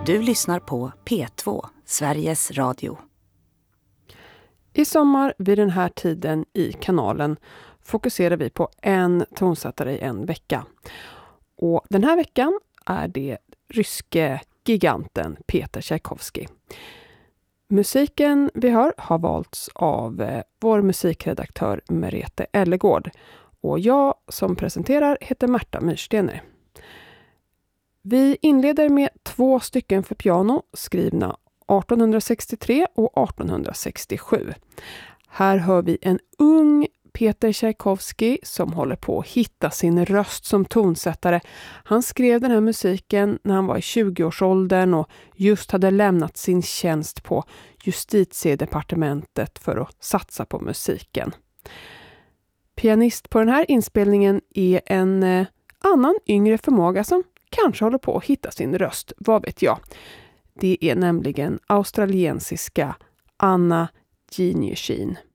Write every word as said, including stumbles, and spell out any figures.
Du lyssnar på P två, Sveriges Radio. I sommar vid den här tiden i kanalen fokuserar vi på en tonsättare i en vecka. Och den här veckan är det ryske giganten Peter Tchaikovsky. Musiken vi hör har valts av eh, vår musikredaktör Merete Ellegård. Och jag som presenterar heter Märta Myrstener. Vi inleder med två stycken för piano skrivna arton sextiotre och arton sextiosju. Här hör vi en ung Peter Tchaikovsky som håller på att hitta sin röst som tonsättare. Han skrev den här musiken när han var i tjugoårsåldern och just hade lämnat sin tjänst på justitiedepartementet för att satsa på musiken. Pianist på den här inspelningen är en eh, annan yngre förmåga som kanske håller på att hitta sin röst, vad vet jag. Det är nämligen australiensiska Anna Geniushin.